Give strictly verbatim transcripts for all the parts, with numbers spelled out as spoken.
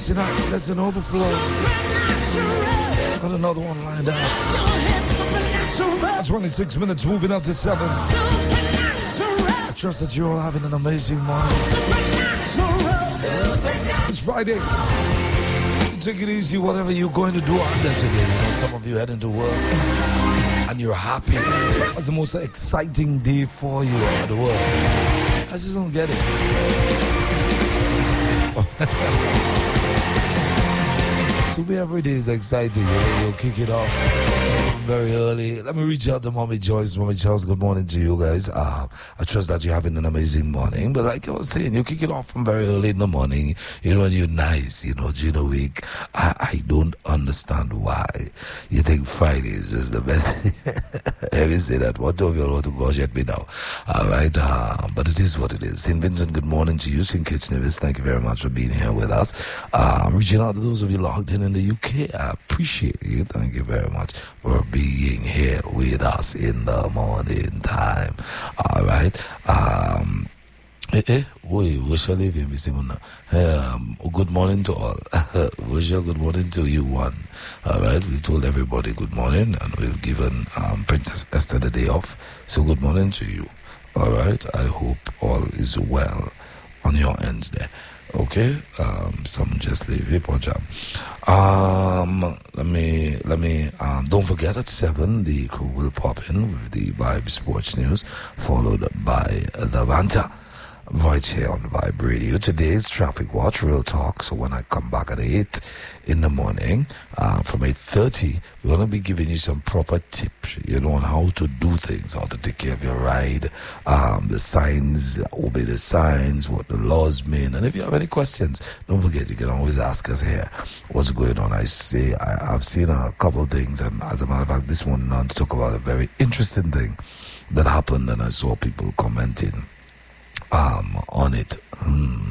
mixing up. That's an overflow. Got another one lined up. twenty-six minutes moving up to seven. I trust that you're all having an amazing morning. It's Friday. Take it easy, whatever you're going to do out there today. You know, some of you heading to work and you're happy. It's the most exciting day for you around the world. I just don't get it. To me, every day is exciting. You know, you'll kick it off very early. Let me reach out to Mommy Joyce. Mommy Charles, good morning to you guys. Um, I trust that you're having an amazing morning. But like I was saying, you kick it off from very early in the morning. You know, you're nice, you know, during the week. I, I don't understand why you think Friday is just the best. Having said that, what do you want to gosh at me now? All right, um, but it is what it is. Saint Vincent, good morning to you. Saint Kitts Nevis, thank you very much for being here with us. Um, reaching out to those of you logged in in the U K, I appreciate you. Thank you very much for being here with us in the morning time. All right. Um, eh, eh, we we shall leave him. Um, good morning to all. We shall good morning to you one. All right. We've told everybody good morning, and we've given um, Princess Esther the day off. So good morning to you. All right. I hope all is well on your ends there. Okay, um, some just leave it for job. Um, let me, let me, um, don't forget at seven, the crew will pop in with the Vibe Sports News, followed by the Vanta, right here on Vibe Radio. Today's Traffic Watch, Real Talk. So when I come back at eight in the morning, uh, from eight thirty, we're going to be giving you some proper tips, you know, on how to do things, how to take care of your ride, um, the signs, obey the signs, what the laws mean. And if you have any questions, don't forget, you can always ask us here what's going on. I say, I, I've seen a couple of things, and as a matter of fact, this morning I want to talk about a very interesting thing that happened, and I saw people commenting um, on it. Hmm.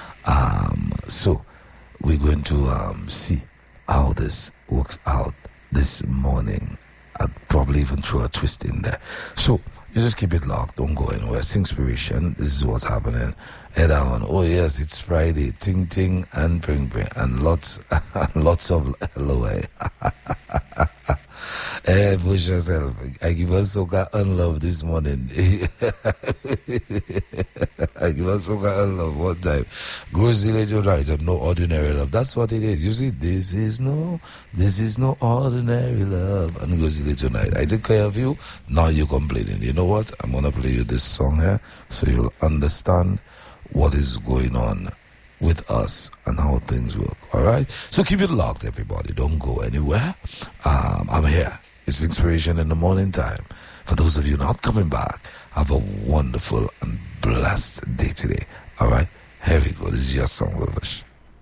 Um, so, we're going to um, see how this works out this morning. I'll probably even throw a twist in there. So, you just keep it locked. Don't go anywhere. It's inspiration. This is what's happening. Head on. Oh, yes, it's Friday. Ting, ting, and bring, bring. And lots, lots of L O A. Hey, push yourself. I give us soca unlove this morning. I give us soca unlove one time. Grossly you right of no ordinary love. That's what it is. You see, this is no, this is no ordinary love. And Grossly tonight. I take care of you. Now you're complaining. You know what? I'm gonna play you this song here so you'll understand what is going on with us and how things work. All right, so keep it locked, everybody. Don't go anywhere. um, I'm here. It's inspiration in the morning time. For those of you not coming back, have a wonderful and blessed day today. All right, here we go. This is your song with us.